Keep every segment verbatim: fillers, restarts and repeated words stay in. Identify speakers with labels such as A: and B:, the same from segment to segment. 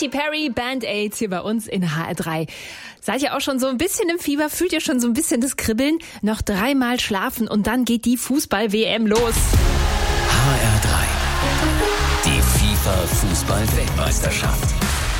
A: Katy Perry, Band-Aids hier bei uns in H R drei. Seid ihr auch schon so ein bisschen im Fieber? Fühlt ihr schon so ein bisschen das Kribbeln? Noch dreimal schlafen und dann geht die Fußball-W M los.
B: H R drei. Die FIFA-Fußball-Weltmeisterschaft.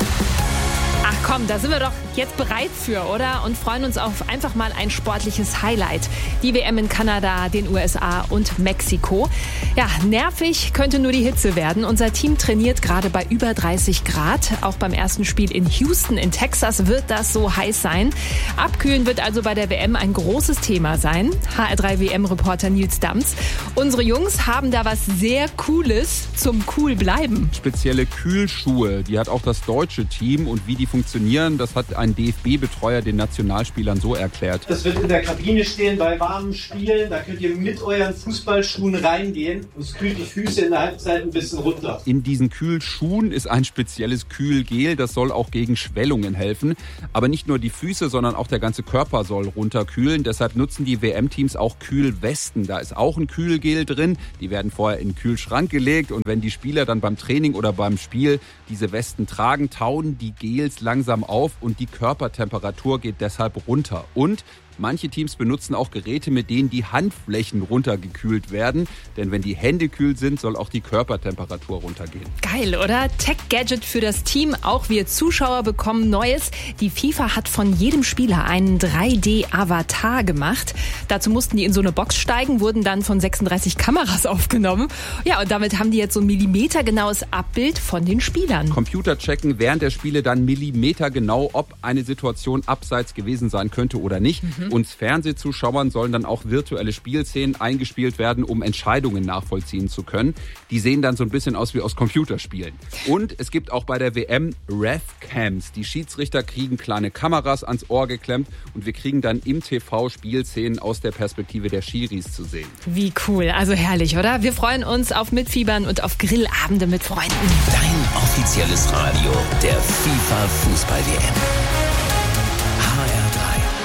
A: Ach komm, da sind wir doch jetzt bereit für, oder? Und freuen uns auf einfach mal ein sportliches Highlight. Die W M in Kanada, den U S A und Mexiko. Ja, nervig könnte nur die Hitze werden. Unser Team trainiert gerade bei über dreißig Grad. Auch beim ersten Spiel in Houston in Texas wird das so heiß sein. Abkühlen wird also bei der W M ein großes Thema sein. H R drei W M-Reporter Nils Dams. Unsere Jungs haben da was sehr Cooles zum cool bleiben.
C: Spezielle Kühlschuhe, die hat auch das deutsche Team, und wie die funktionieren, das hat ein D F B-Betreuer den Nationalspielern so erklärt.
D: Das wird in der Kabine stehen bei warmen Spielen. Da könnt ihr mit euren Fußballschuhen reingehen. Es kühlt die Füße in der Halbzeit ein bisschen runter.
C: In diesen Kühlschuhen ist ein spezielles Kühlgel. Das soll auch gegen Schwellungen helfen. Aber nicht nur die Füße, sondern auch der ganze Körper soll runterkühlen. Deshalb nutzen die W M-Teams auch Kühlwesten. Da ist auch ein Kühlgel drin. Die werden vorher in den Kühlschrank gelegt. Und wenn die Spieler dann beim Training oder beim Spiel diese Westen tragen, tauen die Gels langsam auf und die Körpertemperatur geht deshalb runter. Und manche Teams benutzen auch Geräte, mit denen die Handflächen runtergekühlt werden. Denn wenn die Hände kühl sind, soll auch die Körpertemperatur runtergehen.
A: Geil, oder? Tech-Gadget für das Team. Auch wir Zuschauer bekommen Neues. Die FIFA hat von jedem Spieler einen drei D-Avatar gemacht. Dazu mussten die in so eine Box steigen, wurden dann von sechsunddreißig Kameras aufgenommen. Ja, und damit haben die jetzt so ein millimetergenaues Abbild von den Spielern.
C: Computer checken während der Spiele dann millimetergenau, ob eine Situation abseits gewesen sein könnte oder nicht. Mhm. Uns Fernsehzuschauern sollen dann auch virtuelle Spielszenen eingespielt werden, um Entscheidungen nachvollziehen zu können. Die sehen dann so ein bisschen aus wie aus Computerspielen. Und es gibt auch bei der W M Ref-Cams. Die Schiedsrichter kriegen kleine Kameras ans Ohr geklemmt und wir kriegen dann im T V Spielszenen aus der Perspektive der Schiris zu sehen.
A: Wie cool, also herrlich, oder? Wir freuen uns auf Mitfiebern und auf Grillabende mit Freunden.
B: Dein offizielles Radio der FIFA-Fußball-W M. H R drei.